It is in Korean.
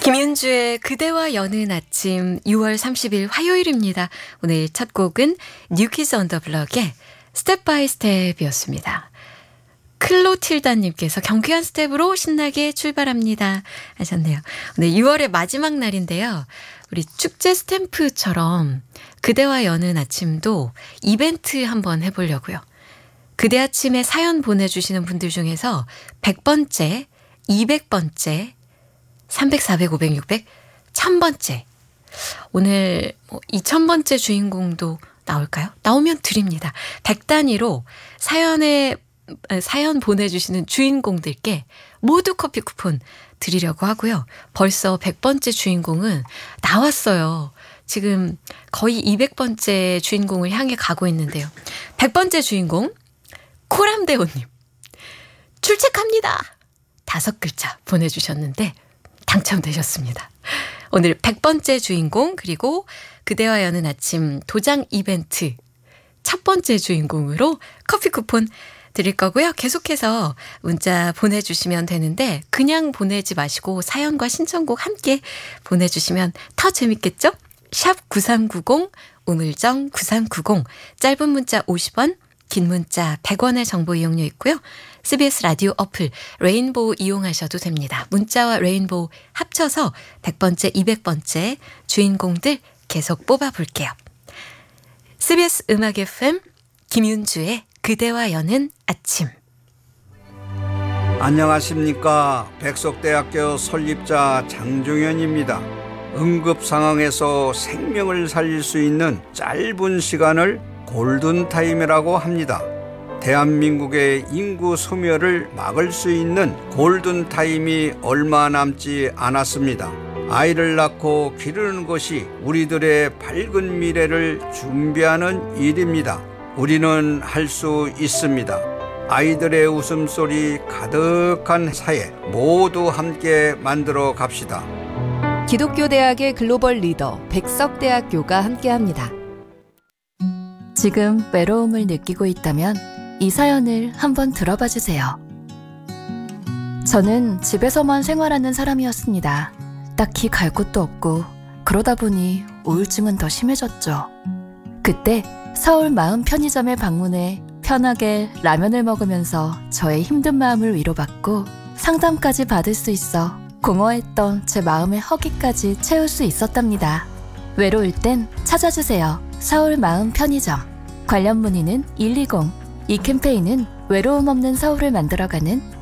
김윤주의 그대와 여는 아침 6월 30일 화요일입니다. 오늘 첫 곡은 뉴키즈 on the block의 스텝 바이 스텝이었습니다. 클로틸다님께서 경쾌한 스텝으로 신나게 출발합니다 하셨네요. 오늘 6월의 마지막 날인데요. 우리 축제 스탬프처럼 그대와 여는 아침도 이벤트 한번 해보려고요. 그대 아침에 사연 보내주시는 분들 중에서 100번째, 200번째, 300, 400, 500, 600, 1000번째. 오늘 2000번째 주인공도 나올까요? 나오면 드립니다. 100단위로 사연 보내주시는 주인공들께 모두 커피 쿠폰 드리려고 하고요. 벌써 100번째 주인공은 나왔어요. 지금 거의 200번째 주인공을 향해 가고 있는데요. 100번째 주인공 코람대호님 출첵합니다. 5글자 보내주셨는데 당첨되셨습니다. 오늘 100번째 주인공 그리고 그대와 여는 아침 도장 이벤트 첫 번째 주인공으로 커피 쿠폰 드릴 거고요. 계속해서 문자 보내주시면 되는데 그냥 보내지 마시고 사연과 신청곡 함께 보내주시면 더 재밌겠죠? 샵 9390 우물정 9390 짧은 문자 50원 긴 문자 100원의 정보 이용료 있고요. CBS 라디오 어플 레인보우 이용하셔도 됩니다. 문자와 레인보우 합쳐서 100번째, 200번째 주인공들 계속 뽑아볼게요. CBS 음악 FM 김윤주의 그대와 여는 아침. 안녕하십니까. 백석대학교 설립자 장종현입니다. 응급 상황에서 생명을 살릴 수 있는 짧은 시간을 골든타임이라고 합니다. 대한민국의 인구 소멸을 막을 수 있는 골든타임이 얼마 남지 않았습니다. 아이를 낳고 기르는 것이 우리들의 밝은 미래를 준비하는 일입니다. 우리는 할 수 있습니다. 아이들의 웃음소리 가득한 사회 모두 함께 만들어 갑시다. 기독교 대학의 글로벌 리더 백석대학교가 함께합니다. 지금 외로움을 느끼고 있다면 이 사연을 한번 들어봐 주세요. 저는 집에서만 생활하는 사람이었습니다. 딱히 갈 곳도 없고 그러다 보니 우울증은 더 심해졌죠. 그때 서울 마음 편의점에 방문해 편하게 라면을 먹으면서 저의 힘든 마음을 위로받고 상담까지 받을 수 있어 공허했던 제 마음의 허기까지 채울 수 있었답니다. 외로울 땐 찾아주세요. 서울 마음 편의점. 관련 문의는 120. 이 캠페인은 외로움 없는 서울을 만들어가는